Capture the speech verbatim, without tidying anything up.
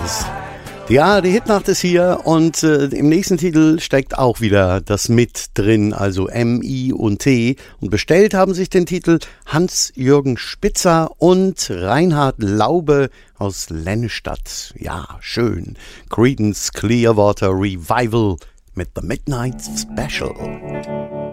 Blues. Ja, die Hitnacht ist hier und äh, im nächsten Titel steckt auch wieder das mit drin, also M I und T. Und bestellt haben sich den Titel Hans-Jürgen Spitzer und Reinhard Laube aus Lennestadt. Ja, schön. Creedence Clearwater Revival mit The Midnight Special.